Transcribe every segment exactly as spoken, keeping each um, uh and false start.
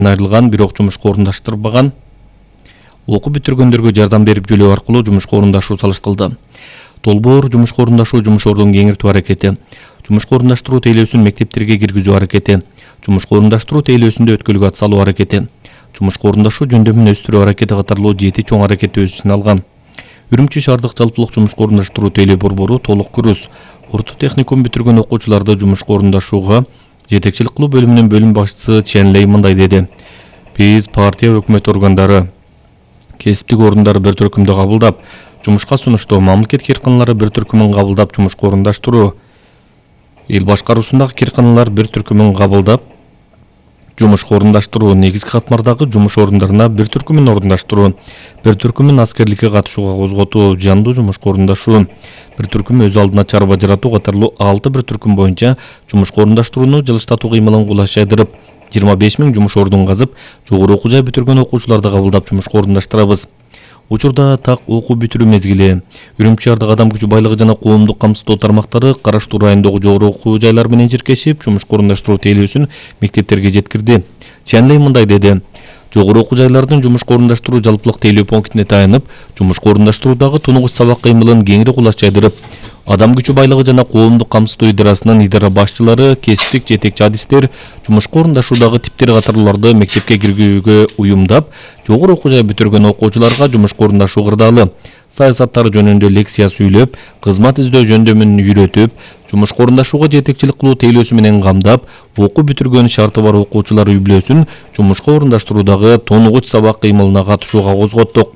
айрылган, бирок жумушка орундаштырбаган окуу бүтүргөндөргө жардам берип жөлөө аркылуу жумушка орундашуу салыштырылды. Долбоор жумушка орундашуу жумушордун кеңиртүү аракети, жумушка орундаштыруу тейлөөсүн мектептерге киргизүү аракети, жумушка орундаштыруу тейлөөсүндө өткөлгө ат салуу аракети, жумушка орундашуу жөндөмүн өстүрүү аракети катарлуу жети чоң аракетти өз ичине алган. Үрүмчү шаардык жалпылык жумушка орундаштыруу тейлөө борбору толук күрөс, орто техникум бүтүргөн окуучуларды жумушка орундашууга жетекчилик кылуу бөлүмүнүн бөлүм башчысы Чен Лей мындай деди. Биз партия өкмөт органдары кесиптик орундары бир түркүмдү кабылдап, жумушка сунуштоо, мамлекет кирканалары бир түркүмүн кабылдап жумушка орундаштыруу, эл башкаруусундагы кирканалар бир түркүмүн кабылдап жумушка орундаштыруу, негизги катмардагы жумуш орундарына бир түркүмүн орундаштыруу, бир түркүмүн аскерликке катышууга козготуу, жандуу жумушка орундашуу, бир түркүм өз алдына чарба жаратуу катарлуу алты бир түркүм боюнча жумушка орундаштырууну жылыштатуу кыймылын кулаш жайдырып, жыйырма беш миң жумуш ордун казып, жогору окуу жай бүтүргөн окуучуларды кабылдап жумушка орундаштырабыз. Учурда так окуу бүтүрүү мезгили, Үрүмчү шаардык адам күчү байлыгы жана коомдук камсыздоо тармактары караштуу райондогу жогору окуу жайлар менен жиркешип, жумушка орундаштыруу тейлөөсүн мектептерге жеткирди. Чен Лей мындай деди. Жогору окуу жайлардын жумушка орундаштыруу жалпылык тейлөө пунктине таянып, жумушка орундаштыруудагы тунугуч сабак кыймылын кеңири кулаш жайдырып, адам күчү байлыгы жана коомдук камсыздоо идарасынын идара башчылары, кесиптик жетекчи адистер жумушка орундашуудагы типтер катарлууларды мектепке киргизүүгө уюмдап, жогору окуу жай бүтүргөн окуучуларга жумушка орундашуу кырдаалы, саясаттар жөнүндө лекция сүйлөп, кызмат издөө жөндөмүн үйрөтүп, жумушка орундашууга жетекчилик кылуу тейлөөсү менен камдап, окуу бүтүргөн шарты бар окуучулар үй-бүлөсүн жумушка орундаштыруудагы тонугуч сабак кыймылына катышууга козготтук.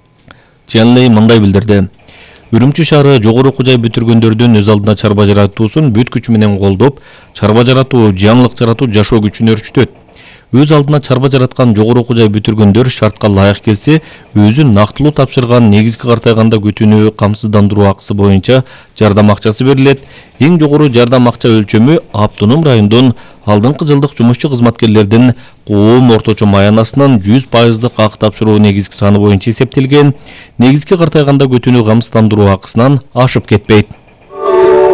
Чен Лей мындай билдирди. Үрүмчү шаары жогору окуу жай бүтүргөндөрдүн өз алдына чарба жаратуусун бүт күчү менен колдоп, чарба жаратуу, жаңылык жаратуу жашоо күчүн өрчүтөт. Өз алдына чарба жараткан жогору окуу жай бүтүргөндөр шартка ылайык келсе, өзүн нактылуу тапшырган негизги картайганда күтүүнү камсыздандыруу акысы боюнча жардам акчасы берилет. Эң жогору жардам акча өлчөмү автоном райондун алдыңкы жылдык жумушчу кызматкерлердин коом орточо маянасынын жүз пайыздык акы тапшыруу негизги саны боюнча эсептелген. Негизги картайганда күтүүнү камсыздандыруу акысынан ашып кетпейт.